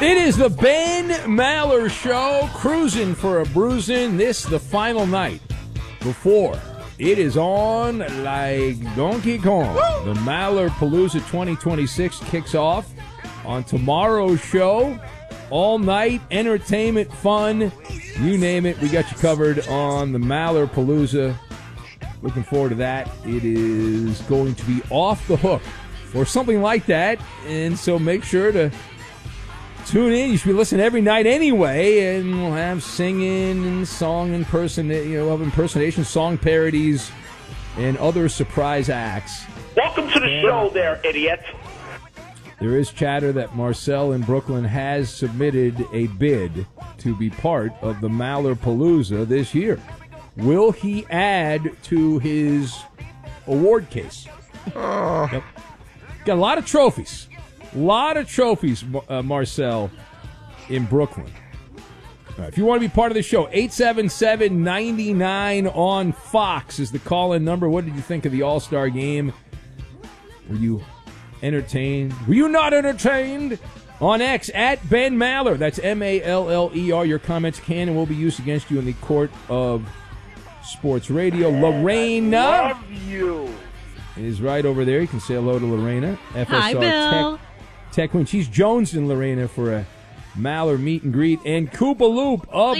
It is the Ben Maller Show, cruising for a bruising. This the final night before it is on like Donkey Kong. Woo! The Maller Palooza 2026 kicks off on tomorrow's show. All night, entertainment, fun, you name it. We got you covered on the Maller Palooza. Looking forward to that. It is going to be off the hook or something like that. And so make sure to tune in. You should be listening every night anyway. And we'll have singing and song impersonation, song parodies, and other surprise acts. Welcome to the show there, idiot. There is chatter that Marcel in Brooklyn has submitted a bid to be part of the Maller Palooza this year. Will he add to his award case? Yep. Got a lot of trophies. Marcel in Brooklyn. All right, if you want to be part of the show, 877-99 on Fox is the call-in number. What did you think of the All-Star game? Were you entertained? Were you not entertained? On X, at Ben Maller. That's M-A-L-L-E-R. Your comments can and will be used against you in the court of sports radio. Lorena. I love you. Is right over there. You can say hello to Lorena. FSR Hi, Bill. Tech Queen. She's jonesing Lorena for a Maller meet and greet. And Koopa Loop, a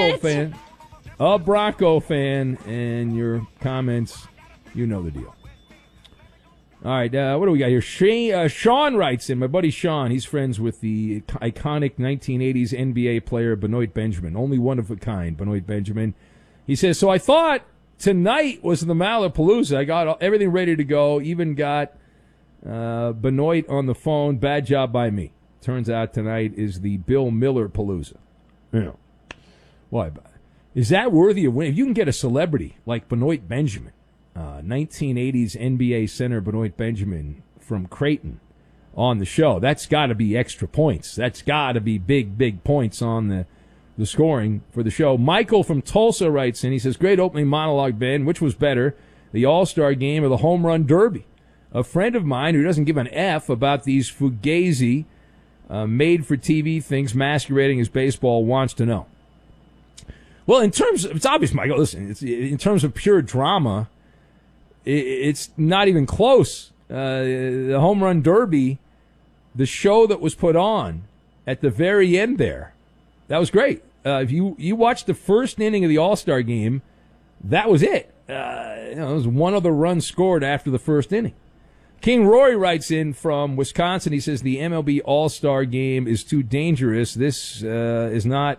Bronco fan. And your comments, you know the deal. All right, what do we got here? Sean writes in. My buddy Sean, he's friends with the iconic 1980s NBA player Benoit Benjamin. Only one of a kind, Benoit Benjamin. He says, so I thought tonight was the Maller Palooza. I got everything ready to go, even got Benoit on the phone. Bad job by me. Turns out tonight is the Bill Miller Palooza. You know, why? Is that worthy of winning? If you can get a celebrity like Benoit Benjamin, 1980s NBA center Benoit Benjamin from Creighton on the show, that's got to be extra points. That's got to be big points on the scoring for the show. Michael from Tulsa writes in. He says, great opening monologue, Ben. Which was better, the All-Star game or the Home Run Derby? A friend of mine who doesn't give an F about these Fugazi made-for-TV things masquerading as baseball wants to know. Well, in terms of, it's obvious, Michael, listen, in terms of pure drama, it's not even close. The Home Run Derby, the show that was put on at the very end there, that was great. If you watched the first inning of the All-Star game, that was it. There was one other run scored after the first inning. King Rory writes in from Wisconsin. He says the MLB All-Star game is too dangerous. This is not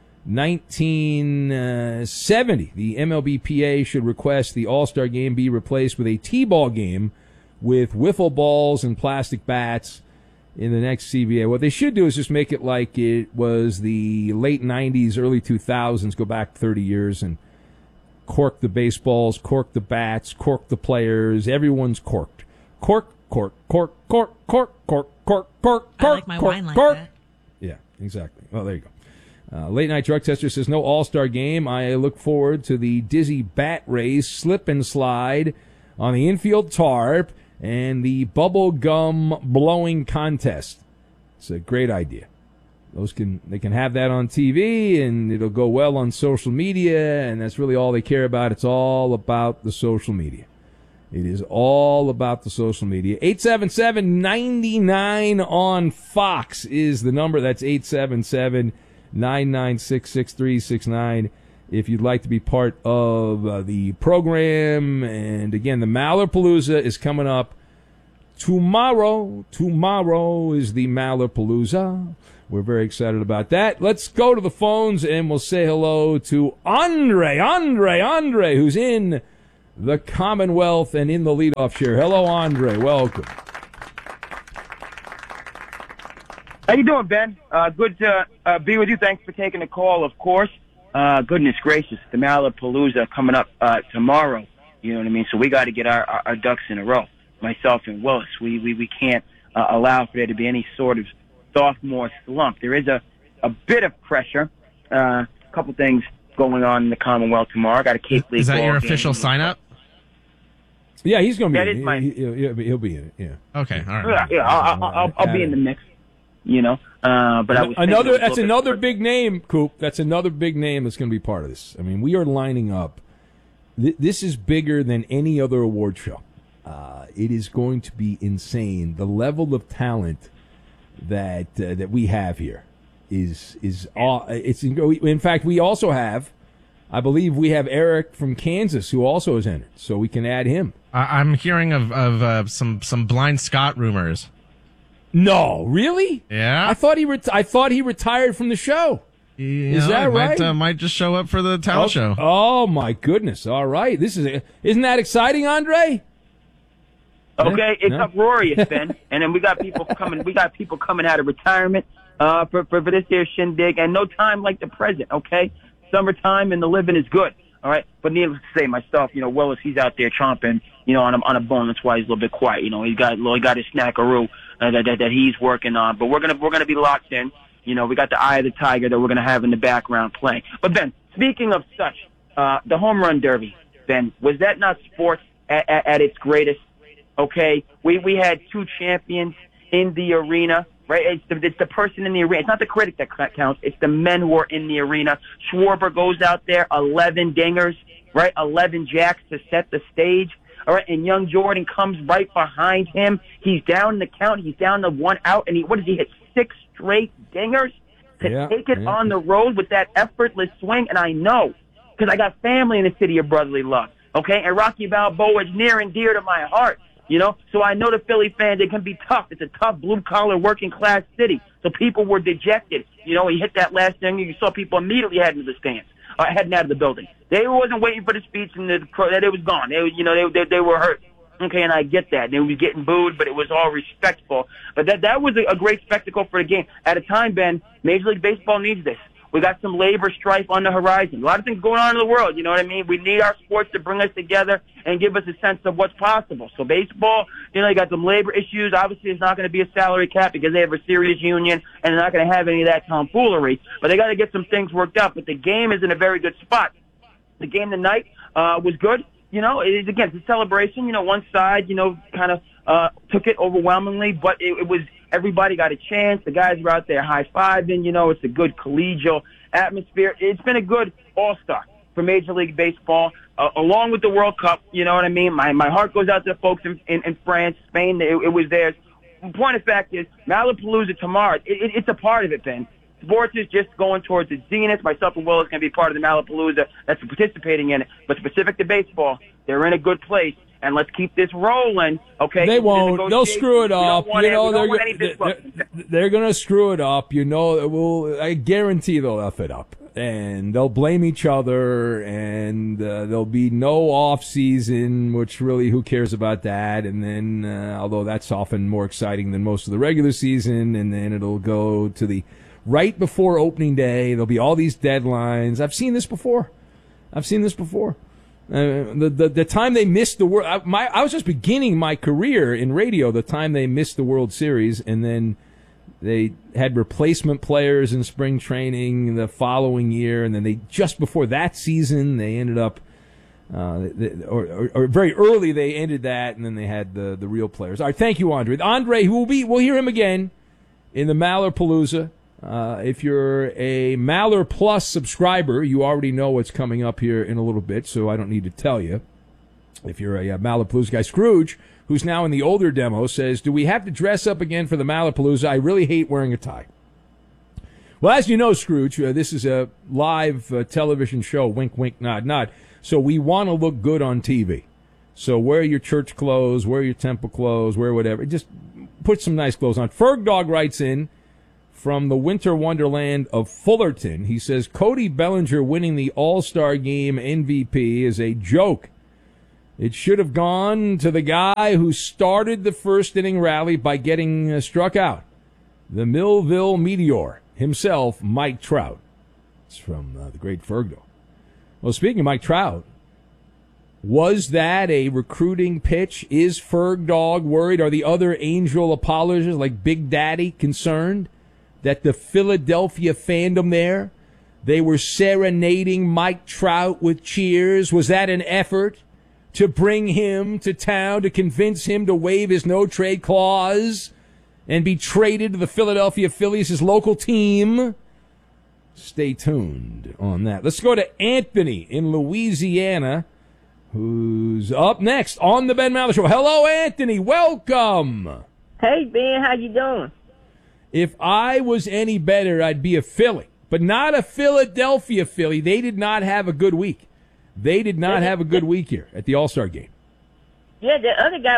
1970. The MLBPA should request the All-Star game be replaced with a T-ball game with wiffle balls and plastic bats in the next CBA. What they should do is just make it like it was the late 90s, early 2000s, go back 30 years, and cork the baseballs, cork the bats, cork the players. Everyone's corked. Cork. I like my wine like that. Yeah, exactly. Well, there you go. Late Night Drug Tester says, no All-Star game. I look forward to the dizzy bat race, slip and slide on the infield tarp, and the bubble gum blowing contest. It's a great idea. They can have that on TV, and it'll go well on social media, and that's really all they care about. It's all about the social media. It is all about the social media. 877-99 on Fox is the number. That's 877-996-6369 if you'd like to be part of the program. And again, the Maller Palooza is coming up tomorrow. Tomorrow is the Maller Palooza. We're very excited about that. Let's go to the phones, and we'll say hello to Andre, who's in the Commonwealth and in the leadoff chair. Hello, Andre. Welcome. How you doing, Ben? Good to be with you. Thanks for taking the call, of course. Goodness gracious, the Maller Palooza coming up tomorrow. You know what I mean? So we got to get our ducks in a row. Myself and Willis, we can't allow for there to be any sort of sophomore slump. There is a bit of pressure. A couple things going on in the Commonwealth tomorrow. I got a Cape League. Is that your official sign-up? Yeah, he's going to be that in is it. my... He'll be in it, yeah. Okay, all right. Yeah, I'll be in the mix. But I was that's another big name, Coop. That's another big name that's going to be part of this. I mean, we are lining up. This is bigger than any other award show. It is going to be insane. The level of talent that we have here is it's. In fact, we also have. I believe we have Eric from Kansas who also has entered, so we can add him. I'm hearing of some Blind Scott rumors. No, really? Yeah. I thought he retired from the show. Is that right? Might just show up for the talent show. Oh my goodness! All right, isn't that exciting, Andre? Okay, it's uproarious, Ben. And then we got people coming. We got people coming out of retirement for this here shindig, and no time like the present. Okay. Summertime and the living is good, all right. But needless to say, myself, Willis, he's out there chomping, on a bone. That's why he's a little bit quiet. He got his snackaroo that he's working on. But we're gonna be locked in. We got the eye of the tiger that we're gonna have in the background playing. But Ben, speaking of such, the home run derby, Ben, was that not sports at its greatest? Okay, we had two champions in the arena. Right, it's the person in the arena. It's not the critic that counts. It's the men who are in the arena. Schwarber goes out there, 11 dingers, right, 11 jacks to set the stage. All right, and young Jordan comes right behind him. He's down the count. He's down to 1 out, and he hit 6 straight dingers to take it on the road with that effortless swing. And I know, because I got family in the city of brotherly love. Okay, and Rocky Balboa is near and dear to my heart. So I know the Philly fans, it can be tough. It's a tough blue-collar working-class city. So people were dejected. He hit that last thing, you saw people immediately heading to the stands, heading out of the building. They wasn't waiting for the speech and that it was gone. They were hurt. Okay, and I get that. They were getting booed, but it was all respectful. But that was a great spectacle for the game. At a time, Ben, Major League Baseball needs this. We got some labor strife on the horizon. A lot of things going on in the world, you know what I mean? We need our sports to bring us together and give us a sense of what's possible. So baseball, you got some labor issues. Obviously, it's not going to be a salary cap because they have a serious union, and they're not going to have any of that tomfoolery. But they got to get some things worked out. But the game is in a very good spot. The game tonight was good. It is, again, it's a celebration. One side, kind of took it overwhelmingly, but it was everybody got a chance. The guys were out there high-fiving. It's a good collegial atmosphere. It's been a good all-star for Major League Baseball, along with the World Cup. You know what I mean? My heart goes out to the folks in France, Spain. It was theirs. The point of fact is, Malapalooza tomorrow, it's a part of it, Ben. Sports is just going towards its zenith. Myself and Will is going to be part of the Malapalooza that's participating in it. But specific to baseball, they're in a good place. And let's keep this rolling, okay? They won't. They'll screw it up. They're going to screw it up. I guarantee they'll F it up. And they'll blame each other, and there'll be no off season, which really, who cares about that? And then, although that's often more exciting than most of the regular season, and then it'll go to the right before opening day. There'll be all these deadlines. I've seen this before. The time they missed the World, I was just beginning my career in radio. The time they missed the World Series, and then they had replacement players in spring training the following year, and then they just before that season they ended up, or very early they ended that, and then they had the real players. All right, thank you, Andre. Andre, we'll hear him again in the Malapalooza. If you're a Maller Plus subscriber, you already know what's coming up here in a little bit, so I don't need to tell you. If you're a Malapalooza guy, Scrooge, who's now in the older demo, says, do we have to dress up again for the Malapalooza? I really hate wearing a tie. Well, as you know, Scrooge, this is a live television show, wink, wink, nod, nod. So we want to look good on TV. So wear your church clothes, wear your temple clothes, wear whatever. Just put some nice clothes on. Ferg Dog writes in, from the winter wonderland of Fullerton, he says, Cody Bellinger winning the All-Star Game MVP is a joke. It should have gone to the guy who started the first inning rally by getting struck out. The Millville Meteor himself, Mike Trout. It's from the great Fergo. Well, speaking of Mike Trout, was that a recruiting pitch? Is Ferg Dog worried? Are the other Angel apologists like Big Daddy concerned that the Philadelphia fandom there, they were serenading Mike Trout with cheers? Was that an effort to bring him to town, to convince him to waive his no-trade clause? and be traded to the Philadelphia Phillies, his local team? Stay tuned on that. Let's go to Anthony in Louisiana, who's up next on the Ben Maller Show. Hello, Anthony. Welcome. Hey, Ben. How you doing? If I was any better, I'd be a Philly, but not a Philadelphia Philly. They did not have a good week. They did not have a good week here at the All-Star game. Yeah, the other guy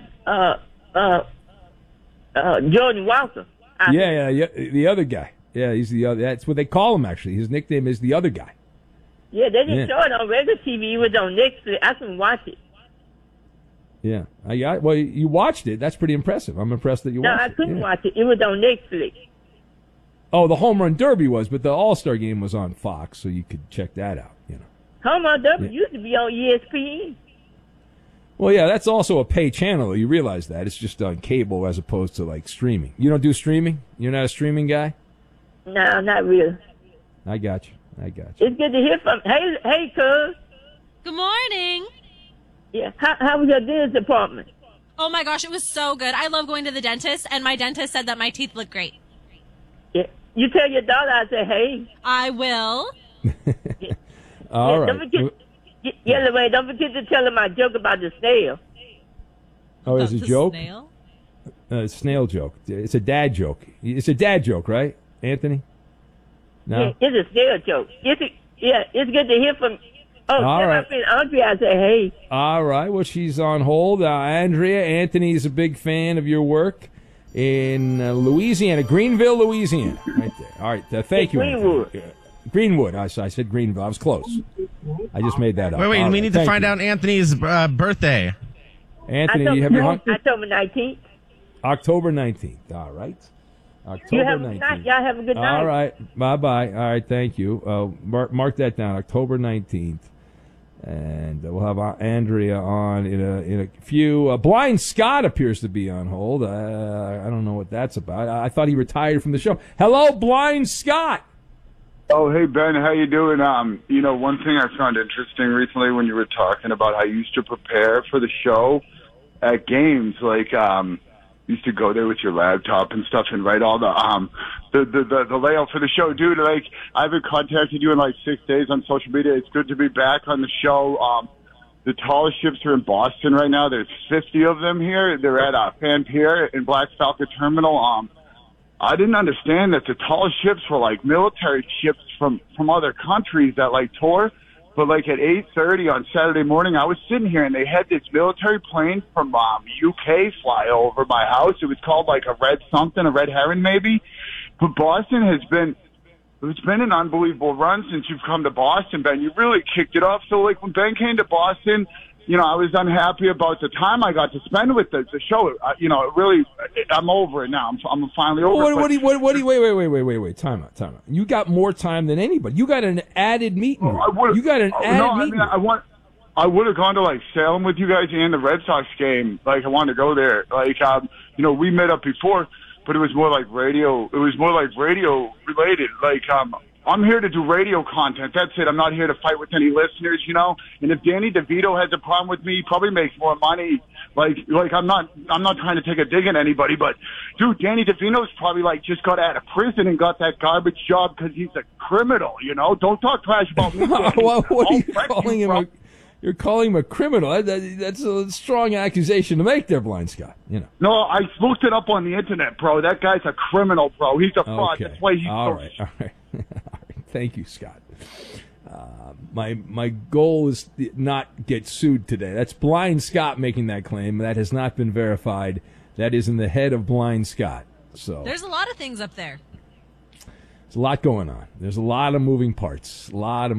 won. Jordan Walker. Yeah, the other guy. Yeah, he's the other. That's what they call him, actually. His nickname is the other guy. Yeah, they didn't show it on regular TV. It was on Netflix. I couldn't watch it. Yeah. Well, you watched it. That's pretty impressive. I'm impressed that you watched it. No, I couldn't watch it. It was on Netflix. Oh, the Home Run Derby was, but the All-Star game was on Fox, so you could check that out, Home Run Derby used to be on ESPN. Well, yeah, that's also a pay channel. You realize that. It's just on cable as opposed to, like, streaming. You don't do streaming? You're not a streaming guy? No, not really. I got you. It's good to hear from. Hey, cuz. Good morning. Yeah, how was your dentist appointment? Oh my gosh, it was so good. I love going to the dentist, and my dentist said that my teeth look great. Yeah, you tell your daughter I said hey. I will. All right. Don't forget to tell her my joke about the snail. Oh, it's a The joke? Snail? Snail joke. It's a dad joke. It's a dad joke, right, Anthony? No? Yeah, it's a snail joke. It's good to hear from. Oh, All tell right. my friend Andrea I say hey. All right. Well, she's on hold. Andrea, Anthony is a big fan of your work in Louisiana, Greenville, Louisiana. Right there. All right. Thank you, Greenwood. Anthony. Greenwood. I said Greenville. I was close. I just made that up. Wait, All we right. need to Thank find you. out Anthony's birthday. Anthony, you have your October 19th. October 19th. All right. October You have a 19th. good night. Y'all have a good night. All right. Bye-bye. All right. Thank you. Mark that down. October 19th. And we'll have Andrea on in a few. Blind Scott appears to be on hold. I don't know what that's about. I thought he retired from the show. Hello, Blind Scott. Oh, hey, Ben, how you doing? One thing I found interesting recently when you were talking about how you used to prepare for the show at games, like, you used to go there with your laptop and stuff and write all the layout for the show. Dude, like, I haven't contacted you in like 6 days on social media. It's good to be back on the show. The tallest ships are in Boston right now. There's 50 of them here. They're at Fan Pier in Black Falcon Terminal. I didn't understand that the tallest ships were like military ships from other countries that like tour. But like at 8:30 on Saturday morning, I was sitting here and they had this military plane from UK fly over my house. It was called like a red heron maybe. But Boston it's been an unbelievable run since you've come to Boston, Ben. You really kicked it off. So like when Ben came to Boston, I was unhappy about the time I got to spend with the show. It really, I'm over it now. I'm finally over it. Wait. Time out. You got more time than anybody. You got an added meeting. You got an added meeting. I would have gone to like Salem with you guys and the Red Sox game. Like I wanted to go there. Like, we met up before, but it was more like radio. It was more like radio related. Like, I'm here to do radio content. That's it. I'm not here to fight with any listeners, And if Danny DeVito has a problem with me, he probably makes more money. Like I'm not trying to take a dig at anybody, but dude, Danny DeVito's probably like just got out of prison and got that garbage job because he's a criminal, Don't talk trash about me. What are you calling him? You're calling him a criminal. That's a strong accusation to make there, Blind Scott. No, I looked it up on the internet, bro. That guy's a criminal, bro. He's a fraud. Okay. That's why he's All right. Thank you, Scott. My goal is to not get sued today. That's Blind Scott making that claim. That has not been verified. That is in the head of Blind Scott. So There's a lot of things up there. there's a lot going on. There's a lot of moving parts.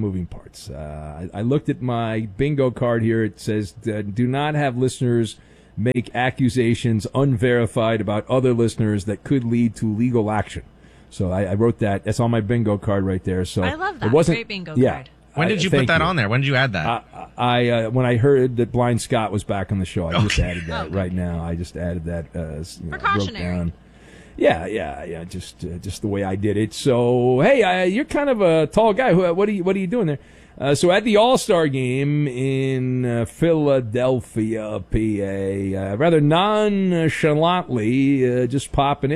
I looked at my bingo card here. It says, do not have listeners make accusations unverified about other listeners that could lead to legal action. So I wrote that. That's on my bingo card right there. So I love that. It wasn't, Great bingo yeah, card. When did you put that on there? When did you add that? When I heard that Blind Scott was back on the show, I just added that right now. I just added that as Precautionary. wrote down. Yeah. Just the way I did it. So hey, you're kind of a tall guy. What are you doing there? So at the All-Star game in Philadelphia, PA, rather nonchalantly, just popping in.